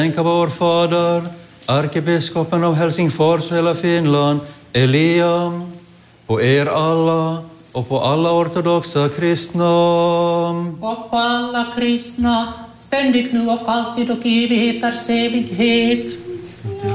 Tänka vår fader, ärkebiskopen av Helsingfors och hela Finland, Eliam, på er alla och på alla ortodoxa kristna. Och på alla kristna, ständigt nu och alltid och i evigheters evighet.